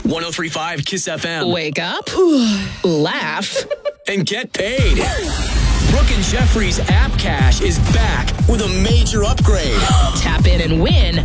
1035 Kiss FM. Wake up, laugh, and get paid. Brooke and Jeffrey's App Cash is back with a major upgrade. tap in and win